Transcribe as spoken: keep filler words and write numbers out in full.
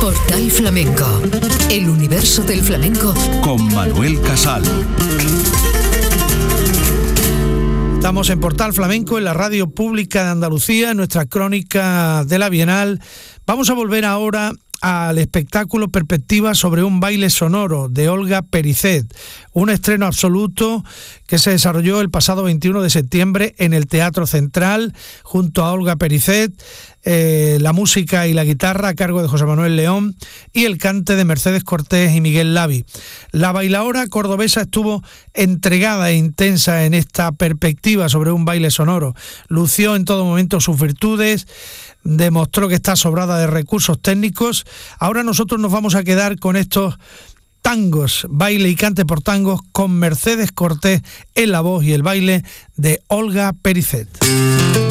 Portal Flamenco, el universo del flamenco con Manuel Casal. Estamos en Portal Flamenco, en la radio pública de Andalucía, en nuestra crónica de la Bienal. Vamos a volver ahora al espectáculo Perspectivas sobre un baile sonoro de Olga Pericet, un estreno absoluto que se desarrolló el pasado veintiuno de septiembre en el Teatro Central junto a Olga Pericet, eh, la música y la guitarra a cargo de José Manuel León y el cante de Mercedes Cortés y Miguel Lavi. La bailaora cordobesa estuvo entregada e intensa en esta perspectiva sobre un baile sonoro, lució en todo momento sus virtudes, demostró que está sobrada de recursos técnicos. Ahora nosotros nos vamos a quedar con estos tangos, baile y cante por tangos, con Mercedes Cortés en la voz y el baile de Olga Pericet.